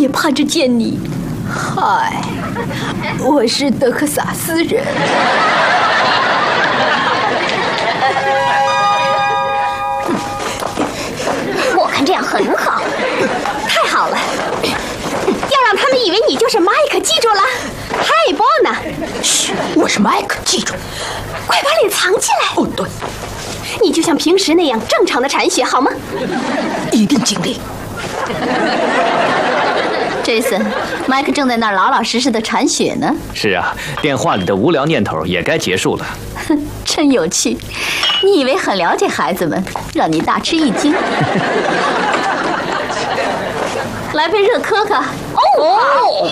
也盼着见你。嗨，我是德克萨斯人。 我看这样很好，太好了！要让他们以为你就是麦克，记住了。嗨，波娜。 嘘，我是麦克，记住。 快把脸藏起来。 哦，对。 你就像平时那样正常的铲雪，好吗？ 一定尽力。 Jason， 麦克正在那儿老老实实的铲雪呢。 是啊，电话里的无聊念头也该结束了。 真有趣，你以为很了解孩子们，让你大吃一惊。来杯热可可。 哦，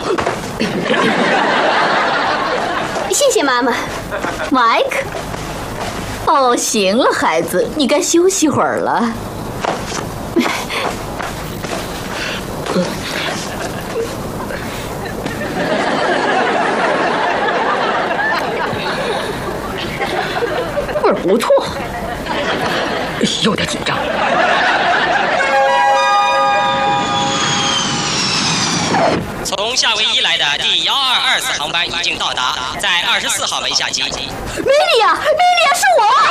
谢谢妈妈。 Mike。哦，行了，孩子，你该休息会儿了。 味儿不错，有点紧张。 从夏威夷来的第1224航班已经到达，在24号门下机。 米莉亚，是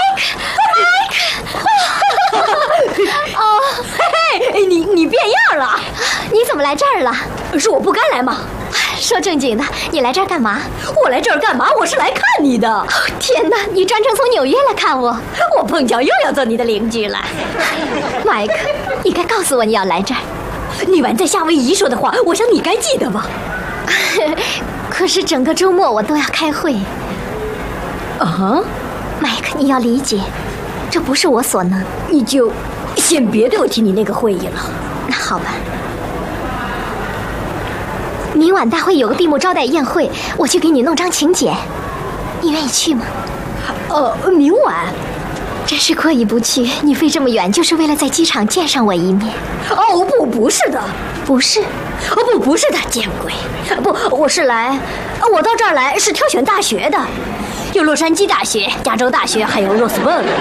我。 哦，嘿嘿，你变样了。 你怎么来这儿了？ 是我不该来吗？ 说正经的，你来这儿干嘛？ 我来这儿干嘛？我是来看你的。 天哪，你专程从纽约来看我？ 我碰巧又要做你的邻居了。 麦克，你该告诉我你要来这儿。 那晚在夏威夷说的话，我想你该记得吧。 可是整个周末我都要开会。 啊， 麦克，你要理解，这不是我所能。 你就先别对我提你那个会议了。 那好吧。明晚大会有个闭幕招待宴会，我去给你弄张请柬，你愿意去吗？ 明晚。 真是过意不去，你飞这么远就是为了在机场见上我一面。 哦，不是的。 不是？ 哦，不是的，见鬼！不，我到这儿来是挑选大学的，有洛杉矶大学、加州大学，还有罗斯伯格。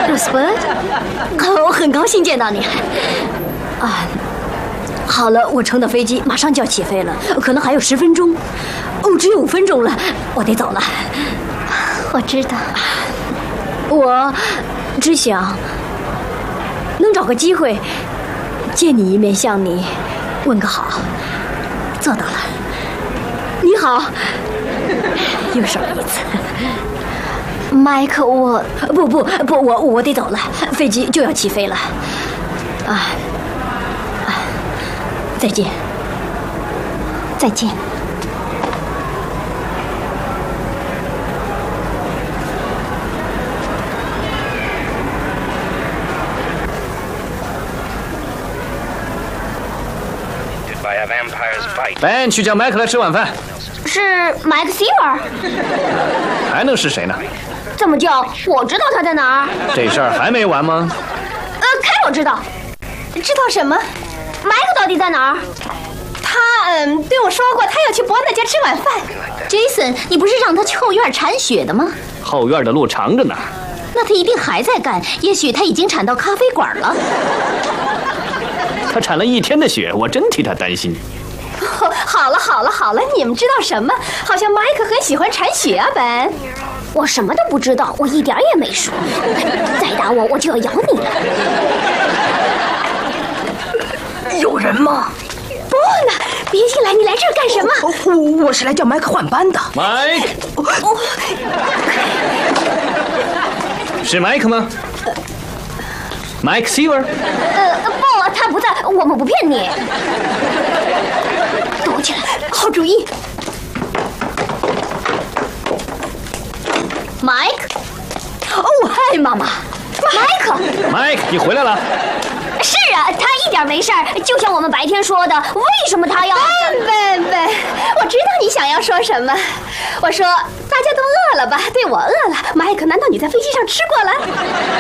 我很高兴见到你。啊，好了，我乘的飞机马上就要起飞了，可能还有10分钟。哦，只有5分钟了，我得走了。 我知道。 我只想能找个机会见你一面，向你问个好。做到了。你好。又什么意思？ 麦克，我我得走了，飞机就要起飞了。再见。 再见。 Ben， 去叫麦克来吃晚饭。 是麦克西尔。 还能是谁呢？ 怎么叫？我知道他在哪儿。 这事儿还没完吗？ 凯罗知道。知道什么？麦克到底在哪儿？他对我说过，他要去伯纳家吃晚饭。 Jason， 你不是让他去后院铲雪的吗？ 后院的路长着呢。 那他一定还在干，也许他已经铲到咖啡馆了。 他铲了1天的雪，我真替他担心。 好了，你们知道什么？好像麦克很喜欢铲雪啊，本。我什么都不知道，我一点也没说。再打我，我就要咬你了。 有人吗？ 不呢，别进来！你来这儿干什么？ 我是来叫麦克换班的。 麦克，是麦克吗？Mike Seaver？ 不，他不在，我们不骗你。躲起来，好主意。 Mike？ 嗨，妈妈。 Mike， 你回来了。 是啊，他一点没事儿，就像我们白天说的。为什么他要？笨，我知道你想要说什么。我说大家都饿了吧？对，我饿了。麦克，难道你在飞机上吃过了？